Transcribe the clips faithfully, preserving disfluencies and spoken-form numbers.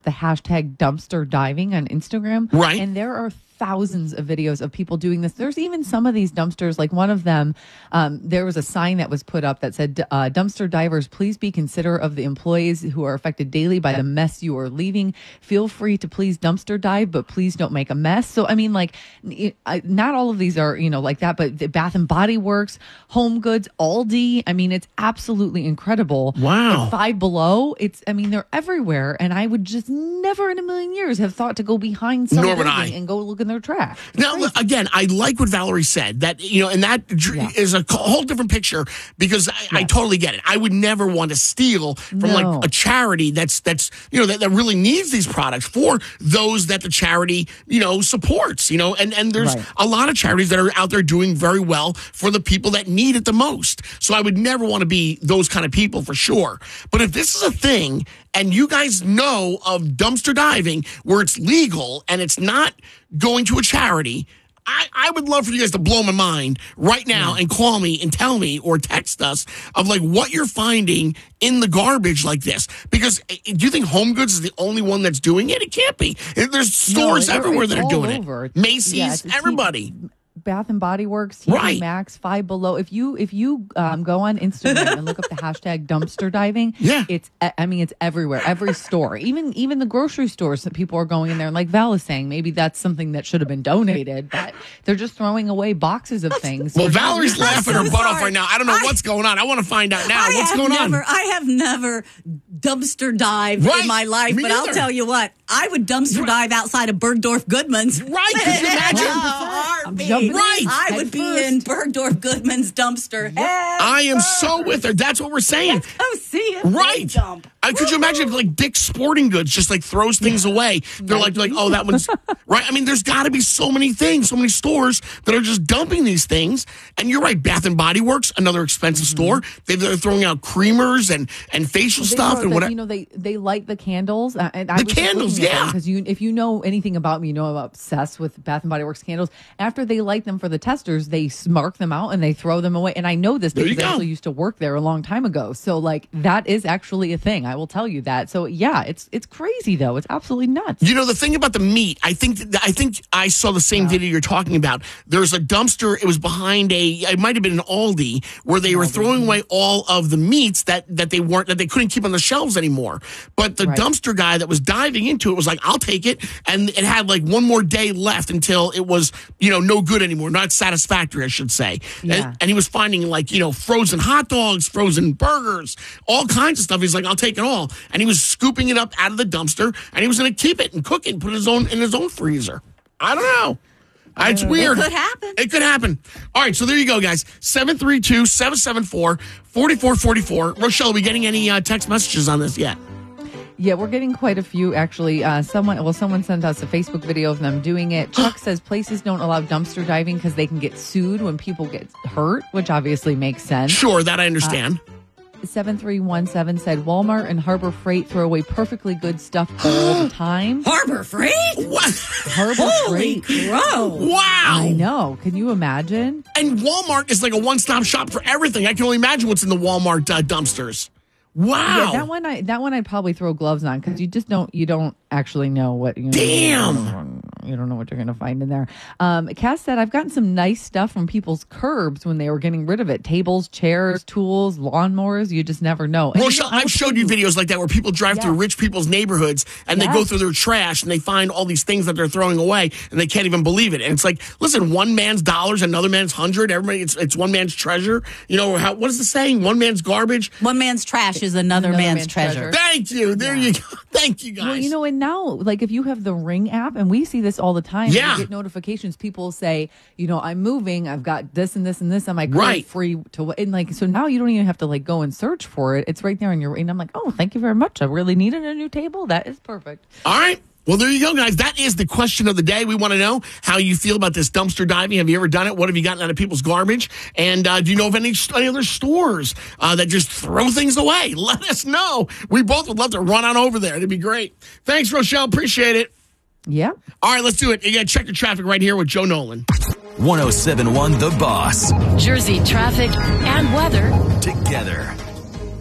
the hashtag dumpster diving on Instagram. Right. And there are thousands of videos of people doing this. There's even some of these dumpsters, like one of them, um, there was a sign that was put up that said, uh, dumpster divers, please be considerate of the employees who are affected daily by the mess you are leaving. Feel free to please dumpster dive, but please don't make a mess. So, I mean, like, it, I, not all of these are, you know, like that, but the Bath and Body Works, Home Goods, Aldi, I mean, it's absolutely incredible. Wow. Like Five Below, it's, I mean, they're everywhere. And I would just never in a million years have thought to go behind some Nor would building I. and go look in their trash. It's Now, crazy. again, I like what Valerie said, that, you know, and that dr- Yeah. is a whole different picture, because I, I totally get it. I would never want to steal from No. like a charity that's, that's, you know, that, that really needs these products for those that the charity, you know, supports, you know, and, and there's Right. a lot of charities that are out there doing very well for the people that need it the most. So I would never want to be those kind of people for sure. But if this is a thing and you guys know of dumpster diving where it's legal and it's not going to a charity, I, I would love for you guys to blow my mind right now and call me and tell me or text us of like what you're finding in the garbage like this. Because uh, do you think Home Goods is the only one that's doing it? It can't be. There's stores No, everywhere it's that are all doing over. it. Macy's, Yeah, it's- it's- everybody. Bath and Body Works, T V Right. Maxx, Five Below. If you if you um, go on Instagram and look up the hashtag dumpster diving, Yeah. it's I mean it's everywhere, every store, even even the grocery stores that people are going in there. And like Val is saying, maybe that's something that should have been donated, but they're just throwing away boxes of things. Well, for no Valerie's reason. laughing so her butt off sorry. right now. I don't know I- what's going on. I want to find out now. I What's have going never, on? I have never dumpster dived Right. in my life, Me but I'll neither. tell you what, I would dumpster dive outside of Bergdorf Goodman's. Right, could you imagine? I'm jumping Right. I head would be first. in Bergdorf Goodman's dumpster. I am so with her. That's what we're saying. Oh, see it. Right. Dump. I, could you imagine if like Dick's Sporting Goods just like throws things away? They're like, like, oh, that one's right. I mean, there's got to be so many things, so many stores that are just dumping these things. And you're right, Bath and Body Works, another expensive store. They, they're throwing out creamers and and facial They stuff wrote and that, whatever. You know, they they light the candles. Uh, and I The was just candles, looking at them yeah. Because you, if you know anything about me, you know I'm obsessed with Bath and Body Works candles. After they light them for the testers, they mark them out and they throw them away. And I know this There you because I go. actually used to work there a long time ago. So like that is actually a thing. I will tell you that. So yeah, it's it's crazy though. It's absolutely nuts. You know, the thing about the meat, I think that, I think I saw the same video you're talking about. There's a dumpster. It was behind a, it might have been an Aldi, where they were throwing away all of the meats that, that they weren't, that they couldn't keep on the shelves anymore. But the Right. dumpster guy that was diving into it was like, I'll take it. And it had like one more day left until it was, you know, no good anymore, not satisfactory, I should say. Yeah. And, and he was finding like, you know, frozen hot dogs, frozen burgers, all kinds of stuff. He's like, I'll take it all. And he was scooping it up out of the dumpster, and he was going to keep it and cook it and put it his own in his own freezer. I don't know. It's weird. It could happen. It could happen. All right, so there you go, guys. seven three two, seven seven four, four four four four. Rochelle, are we getting any uh, text messages on this yet? Yeah, we're getting quite a few actually. Uh, someone, well, someone sent us a Facebook video of them doing it. Chuck says places don't allow dumpster diving because they can get sued when people get hurt, which obviously makes sense. Sure, that I understand. seven three one seven said Walmart and Harbor Freight throw away perfectly good stuff all the time. Harbor Freight? What? Harbor Holy Freight. crow. Wow. I know. Can you imagine? And Walmart is like a one-stop shop for everything. I can only imagine what's in the Walmart uh, dumpsters. Wow. Yeah, that one I that one I'd probably throw gloves on because you just don't you don't actually know what you know, Damn. you don't know what you're gonna find in there. Um, Cass said I've gotten some nice stuff from people's curbs when they were getting rid of it: tables, chairs, tools, lawnmowers. You just never know. And, Rochelle, you know, I I've will showed tell you videos like that where people drive Yes. through rich people's neighborhoods and they Yes. go through their trash and they find all these things that they're throwing away and they can't even believe it. And it's like, listen, one man's dollars, another man's hundred. Everybody, it's it's one man's treasure. You know how? What is the saying? One man's garbage. One man's trash is another, Another man's, man's treasure. treasure. Thank you. There you go. Thank you, guys. Well, you know, and now, like, if you have the Ring app, and we see this all the time, Yeah. we get notifications. People say, you know, I'm moving. I've got this and this and this on my card Right. free to, and like, so now you don't even have to like go and search for it. It's right there in your. And I'm like, oh, thank you very much. I really needed a new table. That is perfect. All right. Well, there you go, guys. That is the question of the day. We want to know how you feel about this dumpster diving. Have you ever done it? What have you gotten out of people's garbage? And uh, do you know of any, any other stores uh, that just throw things away? Let us know. We both would love to run on over there. It'd be great. Thanks, Rochelle. Appreciate it. Yeah. All right, let's do it. You got to check your traffic right here with Joe Nolan. one oh seven point one The Boss. Jersey traffic and weather. Together.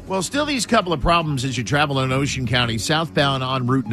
Well, still these couple of problems as you travel in Ocean County, southbound on Route